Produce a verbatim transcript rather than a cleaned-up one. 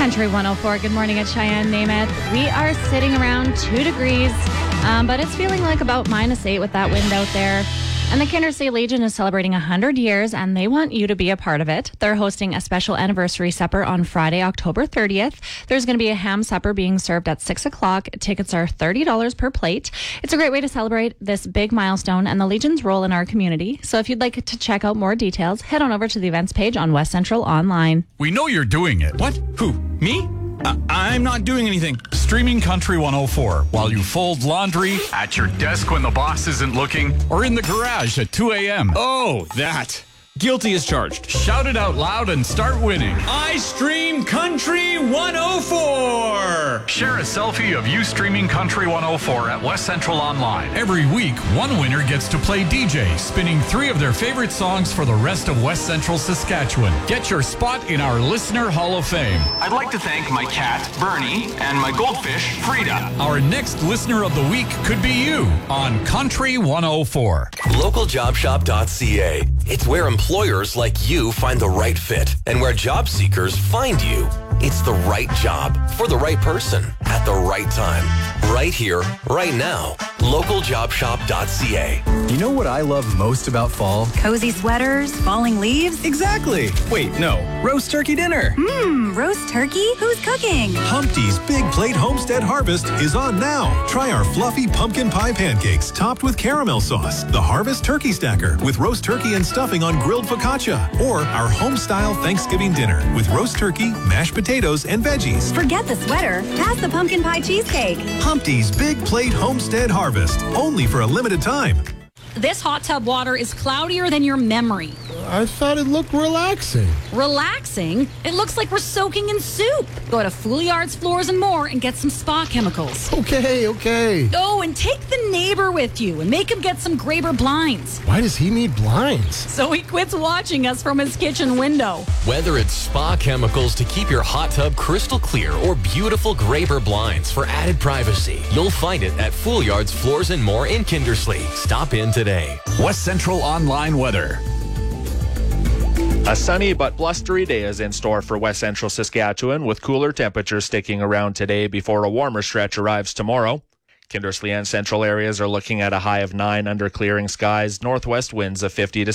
Country one oh four. Good morning at Cheyenne, Namath. We are sitting around two degrees, um, but it's feeling like about minus eight with that wind out there. And the Kindersley Legion is celebrating one hundred years, and they want you to be a part of it. They're hosting a special anniversary supper on Friday, October thirtieth. There's going to be a ham supper being served at six o'clock. Tickets are thirty dollars per plate. It's a great way to celebrate this big milestone and the Legion's role in our community. So if you'd like to check out more details, head on over to the events page on West Central Online. We know you're doing it. What? Who? Me? Uh, I'm not doing anything. Streaming Country one oh four while you fold laundry, at your desk when the boss isn't looking, or in the garage at two a.m. Oh, that. Guilty as charged. Shout it out loud and start winning. I stream Country one oh four. Share a selfie of you streaming Country one oh four at West Central Online. Every week, one winner gets to play D J, spinning three of their favorite songs for the rest of West Central Saskatchewan. Get your spot in our Listener Hall of Fame. I'd like to thank my cat, Bernie, and my goldfish, Frida. Our next Listener of the Week could be you on Country one oh four. local job shop dot c a. It's where employers like you find the right fit and where job seekers find you. It's the right job for the right person at the right time. Right here, right now. local job shop dot c a. You know what I love most about fall? Cozy sweaters, falling leaves. Exactly. Wait, no. Roast turkey dinner. Mmm, roast turkey? Who's cooking? Humpty's Big Plate Homestead Harvest is on now. Try our fluffy pumpkin pie pancakes topped with caramel sauce, the Harvest Turkey Stacker with roast turkey and stuffing on grilled focaccia, or our home-style Thanksgiving dinner with roast turkey, mashed potatoes, and veggies. Forget the sweater. Pass the pumpkin pie cheesecake. Humpty's Big Plate Homestead Harvest, only for a limited time. This hot tub water is cloudier than your memory. I thought it looked relaxing. Relaxing? It looks like we're soaking in soup. Go to Fouliard's Floors and More and get some spa chemicals. Okay, okay. Oh, and take the neighbor with you and make him get some Graber blinds. Why does he need blinds? So he quits watching us from his kitchen window. Whether it's spa chemicals to keep your hot tub crystal clear or beautiful Graber blinds for added privacy, you'll find it at Fouliard's Floors and More in Kindersley. Stop in today. West Central Online weather. A sunny but blustery day is in store for West Central Saskatchewan, with cooler temperatures sticking around today before a warmer stretch arrives tomorrow. Kindersley and central areas are looking at a high of nine under clearing skies, northwest winds of fifty to